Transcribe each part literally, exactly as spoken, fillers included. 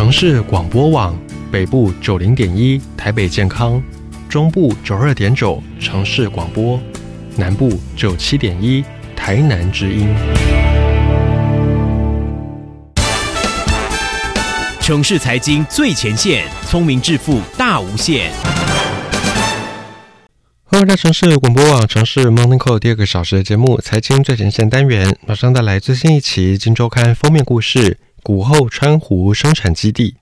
城市广播网，北部九零点一台北健康，中部九二点九城市广播，南部九七点一台南之音。 城市财经最前线，聪明致富大无限。 欢迎来到城市广播网城市 Morning Call 第二个小时的节目财经最前线单元，马上带来最新一期今周刊封面故事，谷后川湖生产基地。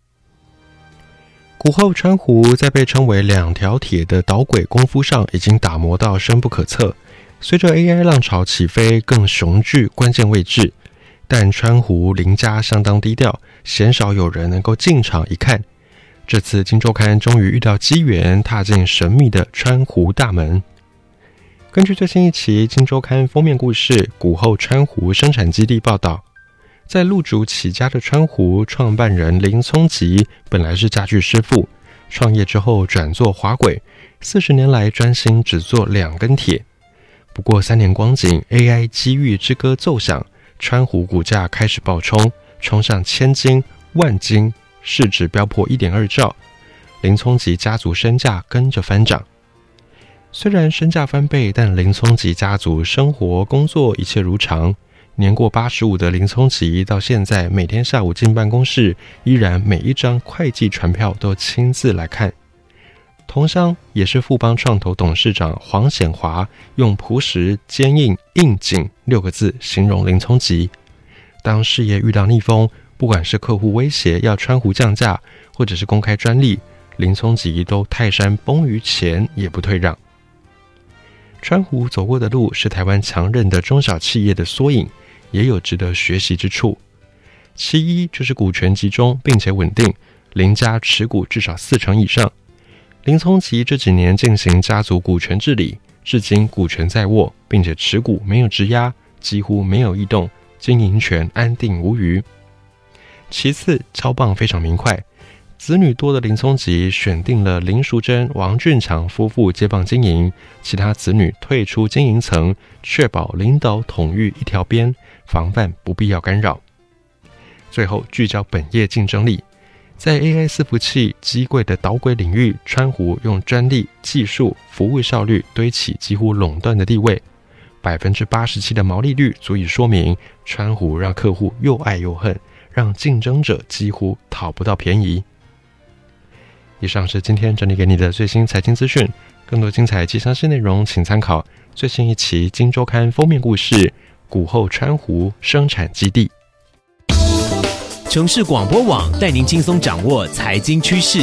谷后川湖在被称为两条铁的导轨功夫上已经打磨到深不可测，随着 A I 浪潮起飞更雄踞关键位置，但川湖邻家相当低调，鲜少有人能够进场一看。这次今周刊终于遇到机缘，踏进神秘的川湖大门。根据最新一期今周刊封面故事谷后川湖生产基地报道，在路竹起家的川湖创办人林聪吉本来是家具师傅，创业之后转做滑轨，四十年来专心只做两根铁。不过三年光景， A I 机遇之歌奏响，川湖股价开始暴冲，冲上千金万金，市值飙破 一点二兆，林聪吉家族身价跟着翻涨。虽然身价翻倍，但林聪吉家族生活工作一切如常。年过八十五的林聪吉到现在每天下午进办公室，依然每一张会计传票都亲自来看。同乡也是富邦创投董事长黄显华用朴实坚硬应景六个字形容林聪吉。当事业遇到逆风，不管是客户威胁要川湖降价，或者是公开专利，林聪吉都泰山崩于前也不退让。川湖走过的路是台湾强韧的中小企业的缩影，也有值得学习之处。其一就是股权集中并且稳定，林家持股至少四成以上。林聪吉这几年进行家族股权治理，至今股权在握，并且持股没有质押，几乎没有异动，经营权安定无虞。其次，交棒非常明快，子女多的林聪吉选定了林淑珍、王俊强夫妇接棒经营，其他子女退出经营层，确保领导统御一条边，防范不必要干扰。最后，聚焦本业竞争力，在 A I 伺服器机柜的导轨领域，川湖用专利、技术、服务效率堆起几乎垄断的地位， 百分之八十七 的毛利率足以说明川湖让客户又爱又恨，让竞争者几乎讨不到便宜。以上是今天整理给你的最新财经资讯，更多精彩及详细内容请参考最新一期《今周刊》封面故事谷后川湖生产基地。 城市广播网带您轻松掌握财经趋势。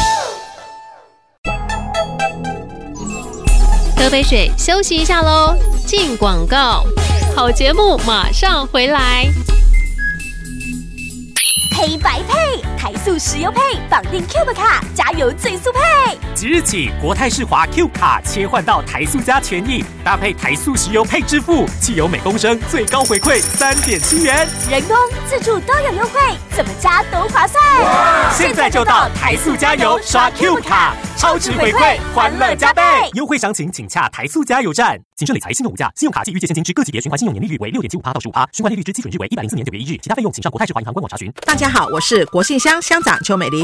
喝杯水休息一下咯，进广告，好节目马上回来。 黑白配，台塑石油配，绑定 Cube 卡，加油最速配。 即日起，国泰世华 Cube 卡切换到台塑加权益，搭配台塑石油配支付，汽油每公升最高回馈 三点七元， 人工、自助都有优惠，怎么加都划算。 现在就到台塑加油刷 Cube 卡，超值回馈，欢乐加倍。优惠详情请洽台塑加油站。谨慎理财，信用无价，信用卡及预借现金之各级别循环信用年利率为 百分之六点七五 到 百分之十五，循环利率之基准日为一百零四年九月一日，其他费用请上国泰世华银行官网查询。 大家好，我是国信乡乡长邱美玲。